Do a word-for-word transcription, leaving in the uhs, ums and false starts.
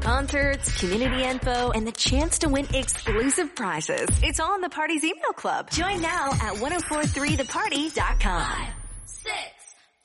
Concerts, community info, and the chance to win exclusive prizes. It's all in the Party's email club. Join now at ten forty-three the party dot com.